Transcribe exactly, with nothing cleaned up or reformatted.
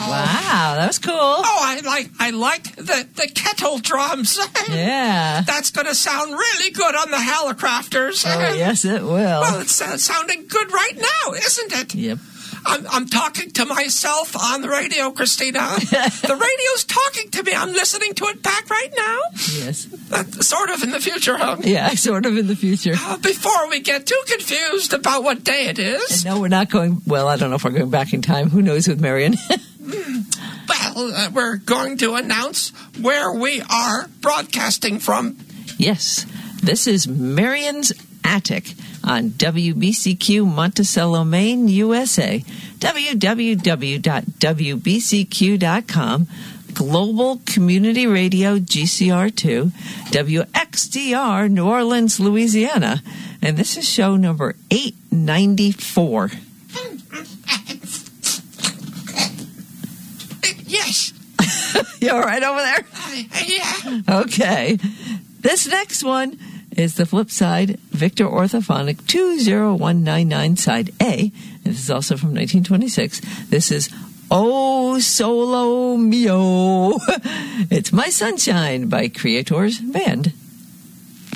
Wow, that was cool. Oh, I like I like the, the kettle drums. Yeah. That's going to sound really good on the Hallicrafters. Oh, yes, it will. Well, it's uh, sounding good right now, isn't it? Yep. I'm, I'm talking to myself on the radio, Christina. The radio's talking to me. I'm listening to it back right now. Yes. Uh, sort of in the future, huh? Yeah, sort of in the future. Uh, before we get too confused about what day it is. And no, we're not going, well, I don't know if we're going back in time. Who knows with Marion? Well, uh, we're going to announce where we are broadcasting from. Yes, this is Marion's Attic on W B C Q Monticello, Maine, U S A. w w w dot w b c q dot com. Global Community Radio G C R two. W X D R New Orleans, Louisiana. And this is show number eight ninety-four. Yes. You all right over there? Uh, yeah. Okay. This next one is the flip side, Victor Orthophonic two zero one nine nine, side A. And this is also from nineteen twenty-six. This is Oh Solo Mio. It's My Sunshine by Creators Band.